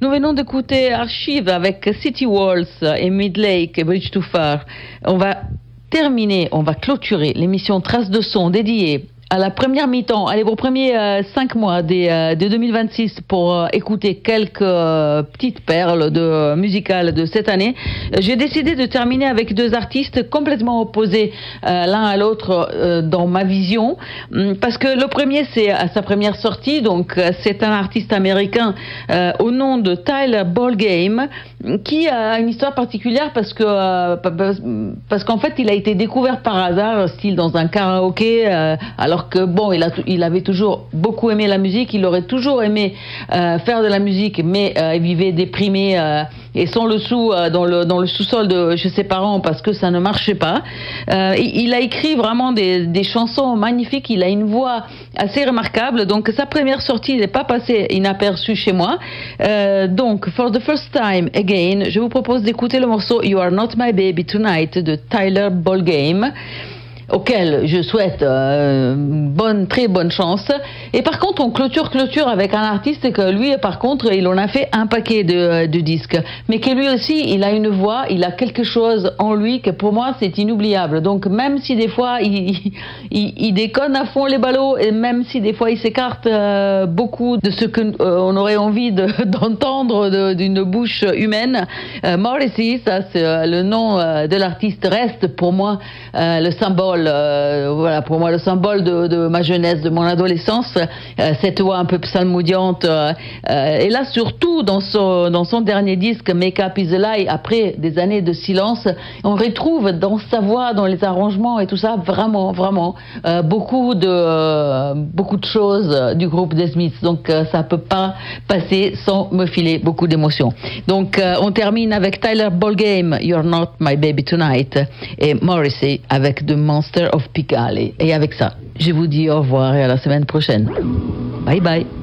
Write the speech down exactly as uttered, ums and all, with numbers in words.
Nous venons d'écouter Archive avec City Walls et Midlake et Bridge Too Far. On va terminer, on va clôturer l'émission Traces de son dédiée à la première mi-temps, allez, vos premiers euh, cinq mois des, euh, de deux mille vingt-six pour euh, écouter quelques euh, petites perles de, euh, musicales de cette année. J'ai décidé de terminer avec deux artistes complètement opposés euh, l'un à l'autre euh, dans ma vision, parce que le premier, c'est à sa première sortie, donc euh, c'est un artiste américain euh, au nom de Tyler Ballgame, qui a une histoire particulière parce que euh, parce qu'en fait, il a été découvert par hasard, style dans un karaoké, euh, alors que bon, il, a, il avait toujours beaucoup aimé la musique, il aurait toujours aimé euh, faire de la musique, mais euh, il vivait déprimé euh, et sans le sou euh, dans le dans le sous-sol de chez ses parents parce que ça ne marchait pas. Euh, il, il a écrit vraiment des, des chansons magnifiques, il a une voix assez remarquable, donc sa première sortie n'est pas passée inaperçue chez moi. Euh, donc, for the first time again, je vous propose d'écouter le morceau You Are Not My Baby Tonight de Tyler Ballgame, auquel je souhaite euh, bonne, très bonne chance. Et par contre, on clôture, clôture avec un artiste que lui, par contre, il en a fait un paquet de, de disques. Mais que lui aussi, il a une voix, il a quelque chose en lui que pour moi, c'est inoubliable. Donc, même si des fois, il, il, il déconne à fond les ballots, et même si des fois, il s'écarte euh, beaucoup de ce qu'on euh, aurait envie de, d'entendre de, d'une bouche humaine, euh, Morrissey, ça, c'est euh, le nom euh, de l'artiste, reste pour moi euh, le symbole. Euh, voilà, pour moi le symbole de, de ma jeunesse, de mon adolescence, euh, cette voix un peu psalmodiante. Euh, euh, et là, surtout dans son, dans son dernier disque, Make Up Is a Lie, après des années de silence, on retrouve dans sa voix, dans les arrangements et tout ça, vraiment, vraiment euh, beaucoup de euh, beaucoup de choses du groupe des Smiths. Donc euh, ça peut pas passer sans me filer beaucoup d'émotions. Donc euh, on termine avec Tyler Ballgame, You're Not My Baby Tonight, et Morrissey avec The Monster of Pigalle. Et avec ça, je vous dis au revoir et à la semaine prochaine. Bye bye.